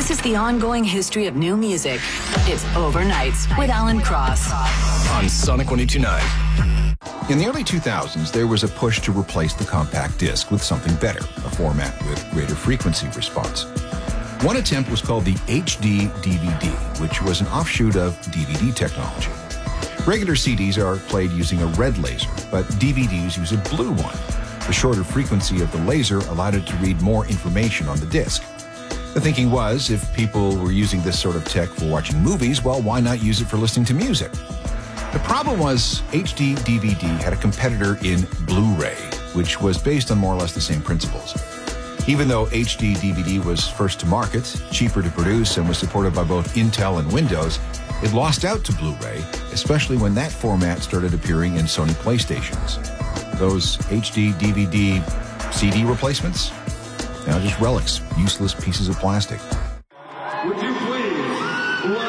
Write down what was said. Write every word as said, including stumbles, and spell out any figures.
This is the ongoing history of new music. It's Overnights with Alan Cross on Sonic one oh two point nine. In the early two thousands, there was a push to replace the compact disc with something better, a format with greater frequency response. One attempt was called the H D D V D, which was an offshoot of D V D technology. Regular C Ds are played using a red laser, but D V Ds use a blue one. The shorter frequency of the laser allowed it to read more information on the disc. The thinking was, if people were using this sort of tech for watching movies, well, why not use it for listening to music? The problem was H D D V D had a competitor in Blu-ray, which was based on more or less the same principles. Even though H D D V D was first to market, cheaper to produce, and was supported by both Intel and Windows, it lost out to Blu-ray, especially when that format started appearing in Sony PlayStations. Those H D D V D C D replacements? Now just relics, useless pieces of plastic. Would you please